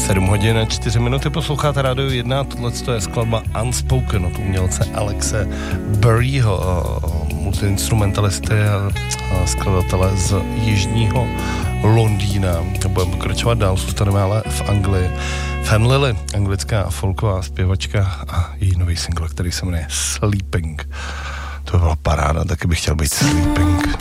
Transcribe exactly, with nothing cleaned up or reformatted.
sedm hodin a čtyři minuty, posloucháte Rádio jedna, tohle je skladba Unspoken od umělce Alexe Burryho, multiinstrumentalisty a skladatele z jižního Londýna. Budeme pokračovat dál, zůstaneme ale v Anglii. Fan Lily, anglická folková zpěvačka a její nový single, který se jmenuje Sleeping. To byla paráda, taky bych chtěl být Sleeping.